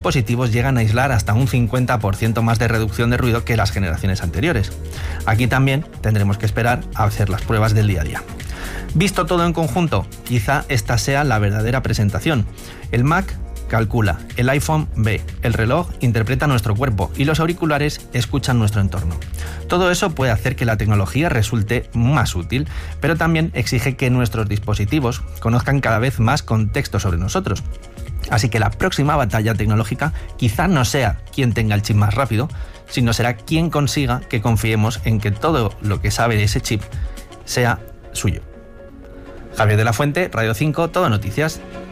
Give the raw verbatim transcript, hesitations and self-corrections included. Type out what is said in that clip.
dispositivos llegan a aislar hasta un cincuenta por ciento más de reducción de ruido que las generaciones anteriores. Aquí también tendremos que esperar a hacer las pruebas del día a día. Visto todo en conjunto, quizá esta sea la verdadera presentación. El Mac calcula, el iPhone ve, el reloj interpreta nuestro cuerpo y los auriculares escuchan nuestro entorno. Todo eso puede hacer que la tecnología resulte más útil, pero también exige que nuestros dispositivos conozcan cada vez más contexto sobre nosotros. Así que la próxima batalla tecnológica quizá no sea quién tenga el chip más rápido, sino será quién consiga que confiemos en que todo lo que sabe de ese chip sea suyo. Javier de la Fuente, Radio cinco, Todo Noticias.